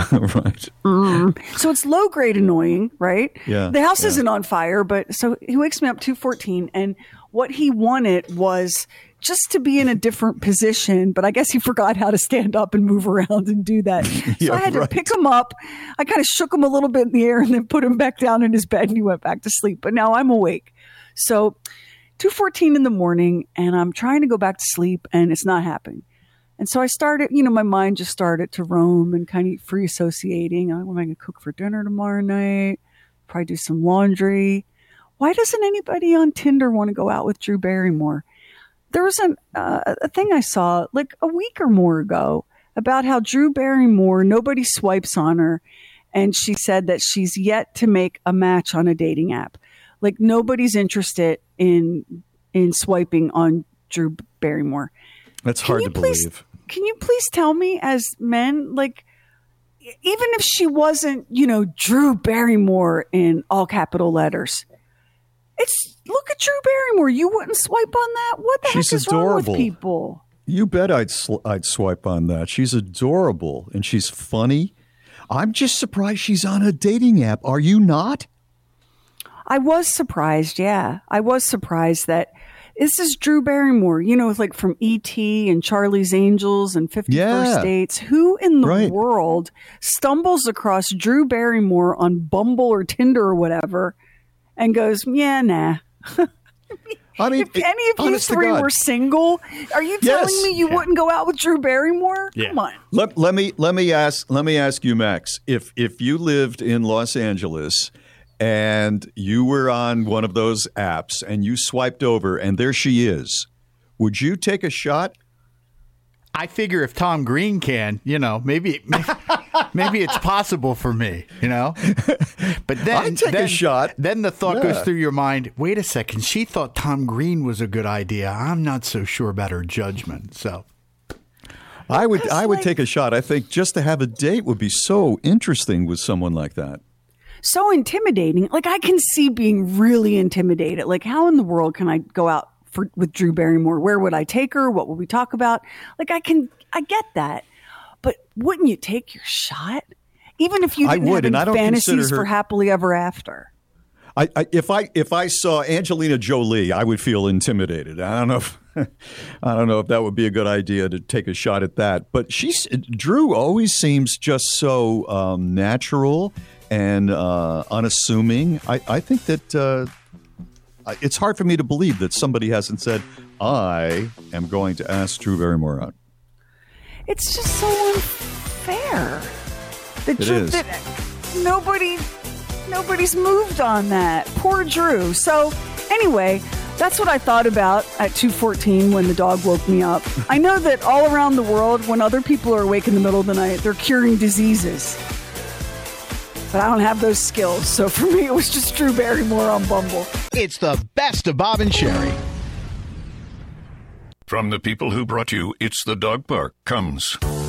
Right. So it's low grade annoying, right? Yeah. The house isn't on fire, but so he wakes me up 2:14, and what he wanted was just to be in a different position, but I guess he forgot how to stand up and move around and do that. So I had to pick him up. I kind of shook him a little bit in the air and then put him back down in his bed, and he went back to sleep. But now I'm awake. So 2:14 in the morning, and I'm trying to go back to sleep, and it's not happening. And so I started, my mind just started to roam and kind of free associating. What am I going to cook for dinner tomorrow night? Probably do some laundry. Why doesn't anybody on Tinder want to go out with Drew Barrymore? There was a thing I saw like a week or more ago about how Drew Barrymore, nobody swipes on her. And she said that she's yet to make a match on a dating app. Like nobody's interested in swiping on Drew Barrymore. That's hard to believe. Can you please tell me, as men, like, even if she wasn't, Drew Barrymore in all capital letters, look at Drew Barrymore. You wouldn't swipe on that? What the heck is wrong with people? You bet I'd swipe on that. She's adorable and she's funny. I'm just surprised she's on a dating app. Are you not? I was surprised, yeah. I was surprised that this is Drew Barrymore, like from E.T. and Charlie's Angels and 51st Dates. Who in the world stumbles across Drew Barrymore on Bumble or Tinder or whatever and goes, yeah, nah. I mean, if any of you three were single, are you telling me you wouldn't go out with Drew Barrymore? Yeah. Come on. Let me ask you, Max, if you lived in Los Angeles and you were on one of those apps and you swiped over and there she is, would you take a shot? I figure if Tom Green can, maybe it's possible for me, But then I'd take a shot. Then the thought goes through your mind, wait a second, she thought Tom Green was a good idea. I'm not so sure about her judgment. So I would take a shot. I think just to have a date would be so interesting with someone like that. So intimidating. Like, I can see being really intimidated. Like, how in the world can I go out with Drew Barrymore? Where would I take her? What would we talk about? Like, I get that. But wouldn't you take your shot? Even if you didn't have any fantasies for happily ever after. If I saw Angelina Jolie, I would feel intimidated. I don't know if that would be a good idea to take a shot at that. But Drew always seems just so natural and unassuming. I think that it's hard for me to believe that somebody hasn't said, I am going to ask Drew Barrymore out. It's just so unfair. Nobody's moved on that. Poor Drew. So anyway, that's what I thought about at 2:14 when the dog woke me up. I know that all around the world, when other people are awake in the middle of the night, they're curing diseases. But I don't have those skills. So for me, it was just Drew Barrymore on Bumble. It's the best of Bob and Sherry. From the people who brought you It's the Dog Park comes